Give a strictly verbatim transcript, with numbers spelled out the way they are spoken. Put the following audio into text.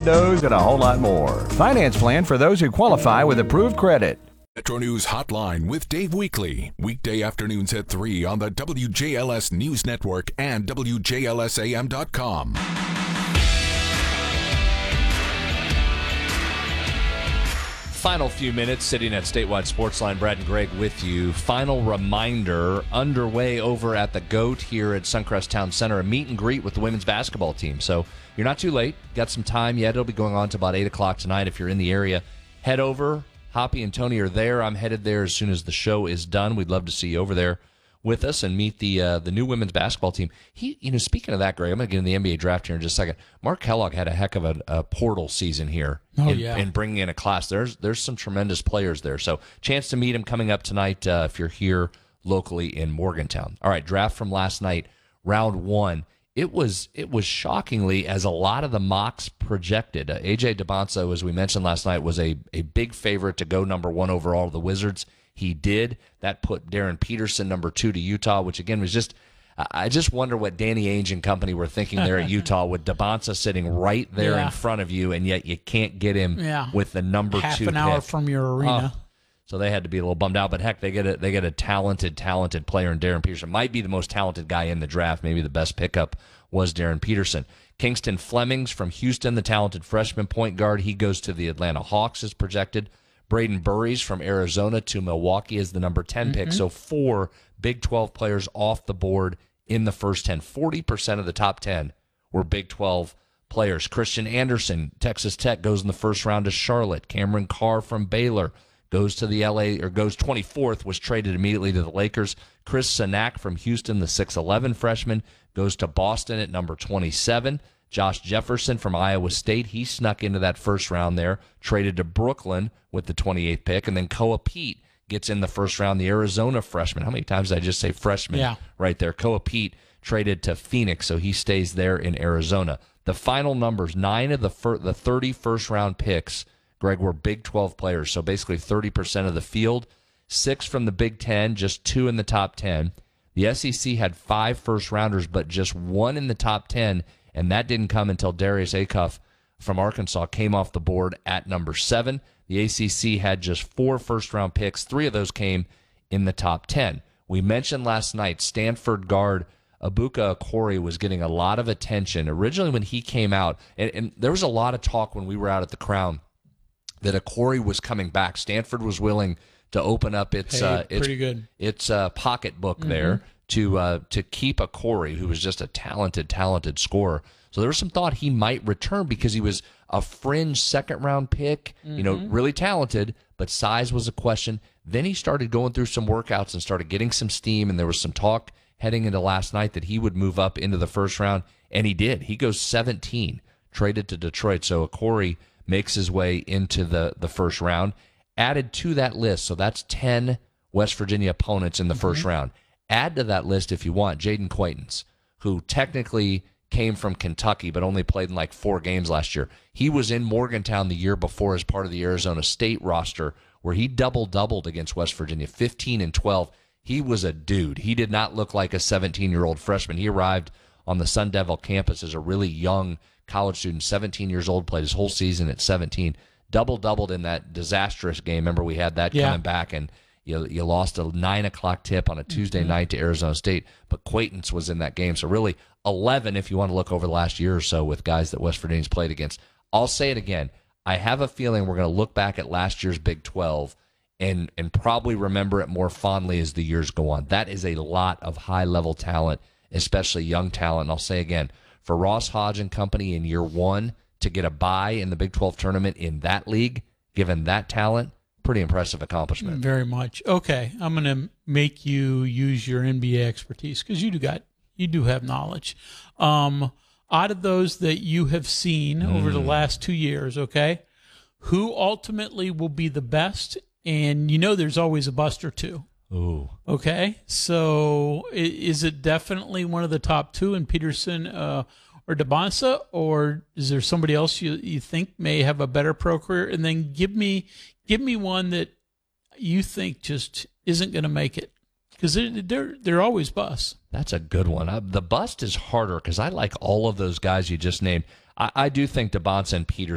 condos, and a whole lot more. Finance plan for those who qualify with approved credit. Metro News Hotline with Dave Weekley. Weekday afternoons at three on the W J L S News Network and W J L S A M dot com. Final few minutes sitting at Statewide Sportsline. Brad and Greg with you. Final reminder underway over at the GOAT here at Suncrest Town Center. A meet and greet with the women's basketball team. So you're not too late. Got some time yet. It'll be going on to about eight o'clock tonight. If you're in the area, head over. Hoppy and Tony are there. I'm headed there as soon as the show is done. We'd love to see you over there with us and meet the uh, the new women's basketball team. He, you know, speaking of that, Greg, I'm going to get in the N B A draft here in just a second. Mark Kellogg had a heck of a, a portal season here oh, in, yeah. in bringing in a class. There's there's some tremendous players there. So chance to meet him coming up tonight uh, if you're here locally in Morgantown. All right, draft from last night, round one. It was it was shockingly, as a lot of the mocks projected. Uh, A J Dybantsa, as we mentioned last night, was a, a big favorite to go number one overall to the Wizards. He did. That put Darren Peterson number two to Utah, which, again, was just – I just wonder what Danny Ainge and company were thinking there at Utah with Dybantsa sitting right there yeah. in front of you, and yet you can't get him yeah. with the number Half two an hour pick. from your arena. Oh. So they had to be a little bummed out, but heck, they get a they get a talented, talented player in Darren Peterson. Might be the most talented guy in the draft. Maybe the best pickup was Darren Peterson. Kingston Flemings from Houston, the talented freshman point guard. He goes to the Atlanta Hawks as projected. Braden Burries from Arizona to Milwaukee as the number ten pick. Mm-hmm. So four Big twelve players off the board in the first ten. forty percent of the top ten were Big twelve players. Christian Anderson, Texas Tech, goes in the first round to Charlotte. Cameron Carr from Baylor goes to the L A, or goes twenty-fourth, was traded immediately to the Lakers. Chris Sanak from Houston, the six eleven freshman, goes to Boston at number twenty-seven. Josh Jefferson from Iowa State, he snuck into that first round there, traded to Brooklyn with the twenty-eighth pick. And then Koa Pete gets in the first round, the Arizona freshman. How many times did I just say freshman yeah. right there? Koa Pete traded to Phoenix, so he stays there in Arizona. The final numbers, nine of the fir- the thirty first-round picks, Greg, were Big twelve players, so basically thirty percent of the field. Six from the Big Ten, just two in the top ten. The S E C had five first-rounders, but just one in the top ten, and that didn't come until Darius Acuff from Arkansas came off the board at number seven. The A C C had just four first-round picks. Three of those came in the top ten. We mentioned last night Stanford guard Abuka Okori was getting a lot of attention. Originally when he came out, and, and there was a lot of talk when we were out at the Crown that Okori was coming back. Stanford was willing to open up its hey, uh, its, pretty good. its uh, pocketbook mm-hmm. there to uh, to keep Okori, who was just a talented, talented scorer. So there was some thought he might return because he was a fringe second-round pick, mm-hmm. you know, really talented, but size was a question. Then he started going through some workouts and started getting some steam, and there was some talk heading into last night that he would move up into the first round, and he did. He goes seventeen, traded to Detroit. So Okori makes his way into the, the first round. Added to that list, so that's ten West Virginia opponents in the mm-hmm. first round. Add to that list, if you want, Jaden Quaintance, who technically came from Kentucky but only played in like four games last year. He was in Morgantown the year before as part of the Arizona State roster where he double-doubled against West Virginia, fifteen and twelve. He was a dude. He did not look like a seventeen-year-old freshman. He arrived on the Sun Devil campus as a really young college student, seventeen years old, played his whole season at seventeen. Double-doubled in that disastrous game. Remember, we had that yeah. coming back, and you you lost a nine o'clock tip on a Tuesday mm-hmm. night to Arizona State, but Quaintance was in that game. So really, eleven if you want to look over the last year or so with guys that West Virginia's played against. I'll say it again. I have a feeling we're going to look back at last year's Big twelve and and probably remember it more fondly as the years go on. That is a lot of high-level talent, especially young talent. And I'll say again, for Ross Hodge and company in year one to get a bye in the Big twelve tournament in that league, given that talent, pretty impressive accomplishment. Very much. Okay, I'm going to make you use your N B A expertise because you do got you do have knowledge. Um, out of those that you have seen mm. over the last two years, okay, who ultimately will be the best? And you know there's always a bust or two. Ooh. Okay, so is it definitely one of the top two in Peterson uh, or Dybantsa, or is there somebody else you, you think may have a better pro career? And then give me give me one that you think just isn't going to make it, because they're, they're they're always busts. That's a good one. I, the bust is harder because I like all of those guys you just named. I, I do think Dybantsa and Peterson